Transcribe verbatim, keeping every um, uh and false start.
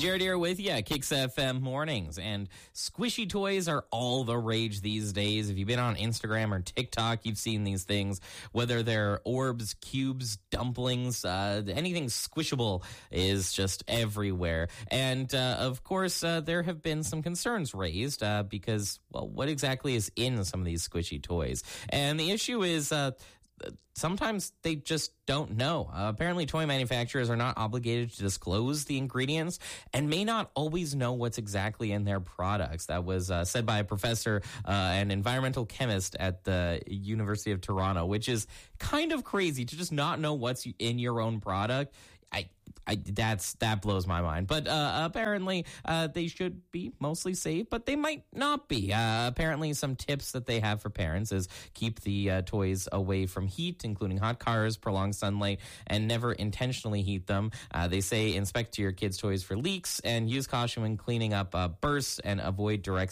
Jared here with you, Kicks F M Mornings. And squishy toys are all the rage these days. If you've been on Instagram or TikTok, you've seen these things, whether they're orbs, cubes, dumplings, uh, anything squishable is just everywhere. And, uh, of course, uh, there have been some concerns raised uh, because, well, what exactly is in some of these squishy toys? And the issue is uh, sometimes they just don't know. Uh, apparently, toy manufacturers are not obligated to disclose the ingredients and may not always know what's exactly in their products. That was uh, said by a professor, uh, an environmental chemist at the University of Toronto, which is kind of crazy to just not know what's in your own product. I, I that's that blows my mind. But uh, apparently, uh, they should be mostly safe, but they might not be. Uh, apparently, some tips that they have for parents is keep the uh, toys away from heat, including hot cars, prolonged sunlight, and never intentionally heat them. Uh, they say inspect your kids' toys for leaks and use caution when cleaning up uh, bursts and avoid direct